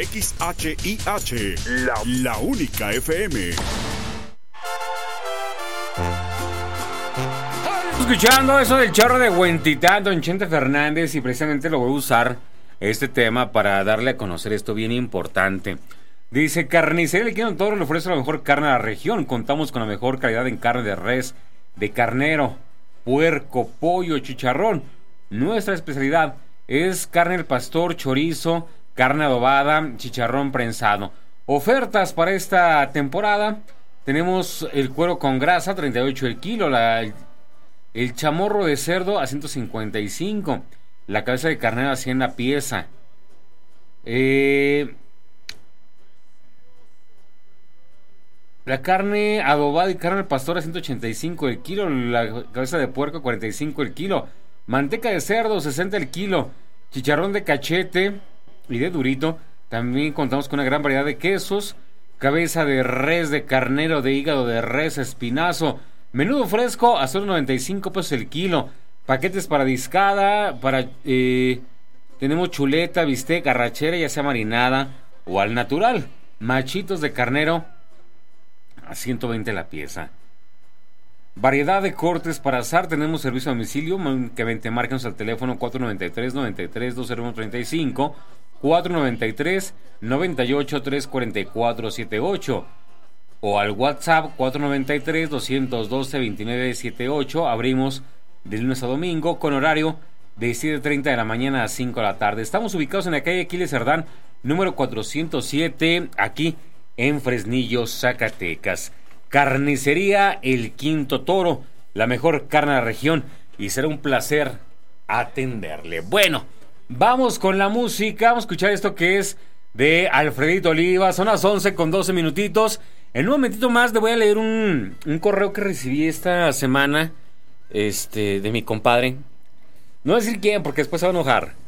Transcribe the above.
XHIH, la única FM. Escuchando eso del chorro de Huentitán, don Chente Fernández, y precisamente lo voy a usar este tema para darle a conocer esto bien importante. Dice: Carnicería El Quino Toro le ofrece la mejor carne a la región. Contamos con la mejor calidad en carne de res, de carnero, puerco, pollo, chicharrón. Nuestra especialidad es carne al pastor, chorizo, carne adobada, chicharrón prensado. Ofertas para esta temporada: tenemos el cuero con grasa, 38 el kilo, el chamorro de cerdo a 155, la cabeza de carnero a 100 la pieza. La carne adobada y carne al pastor a 185 el kilo, la cabeza de puerco a 45 el kilo, manteca de cerdo 60 el kilo, chicharrón de cachete y de durito. También contamos con una gran variedad de quesos, cabeza de res, de carnero, de hígado de res, espinazo, menudo fresco a solo 95 pesos el kilo, paquetes para discada, tenemos chuleta, bistec, arrachera, ya sea marinada o al natural, machitos de carnero a 120 la pieza. Variedad de cortes para asar, tenemos servicio a domicilio, que márquenos al teléfono 493-93-20135, 493-98-344-78, o al WhatsApp 493-212-2978. Abrimos de lunes a domingo con horario de 7:30 de la mañana a 5 de la tarde. Estamos ubicados en la calle Aquiles Cerdán, número 407, aquí en Fresnillo, Zacatecas. Carnicería El Quinto Toro, la mejor carne de la región, y será un placer atenderle. Bueno, vamos con la música. Vamos a escuchar esto que es de Alfredito Oliva. Son las 11:12 minutitos. En un momentito más le voy a leer un correo que recibí esta semana de mi compadre. No voy a decir quién porque después se va a enojar.